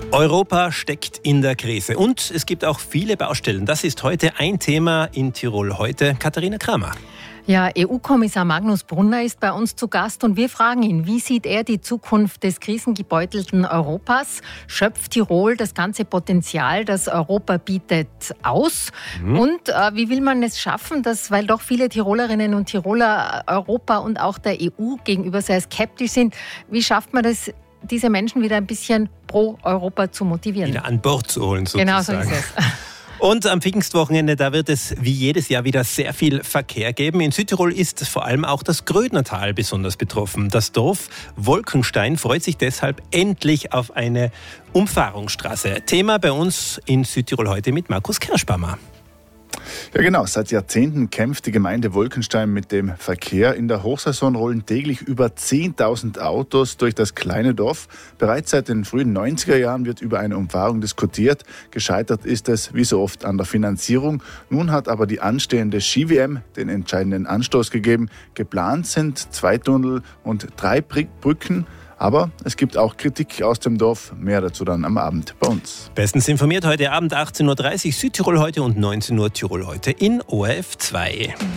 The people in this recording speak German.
Europa steckt in der Krise und es gibt auch viele Baustellen. Das ist heute ein Thema in Tirol heute. Katharina Kramer. Ja, EU-Kommissar Magnus Brunner ist bei uns zu Gast und wir fragen ihn, wie sieht er die Zukunft des krisengebeutelten Europas? Schöpft Tirol das ganze Potenzial, das Europa bietet, aus? Und wie will man es schaffen, dass, weil doch viele Tirolerinnen und Tiroler Europa und auch der EU gegenüber sehr skeptisch sind, wie schafft man das, diese Menschen wieder ein bisschen pro Europa zu motivieren? Wieder an Bord zu holen sozusagen. Genau so ist es. Und am Pfingstwochenende, da wird es wie jedes Jahr wieder sehr viel Verkehr geben. In Südtirol ist vor allem auch das Grödnertal besonders betroffen. Das Dorf Wolkenstein freut sich deshalb endlich auf eine Umfahrungsstraße. Thema bei uns in Südtirol heute mit Markus Kerschbaumer. Ja genau, seit Jahrzehnten kämpft die Gemeinde Wolkenstein mit dem Verkehr. In der Hochsaison rollen täglich über 10.000 Autos durch das kleine Dorf. Bereits seit den frühen 90er Jahren wird über eine Umfahrung diskutiert. Gescheitert ist es wie so oft an der Finanzierung. Nun hat aber die anstehende Ski-WM den entscheidenden Anstoß gegeben. Geplant sind 2 Tunnel und 3 Brücken. Aber es gibt auch Kritik aus dem Dorf. Mehr dazu dann am Abend bei uns. Bestens informiert heute Abend 18.30 Uhr Südtirol heute und 19 Uhr Tirol heute in ORF 2.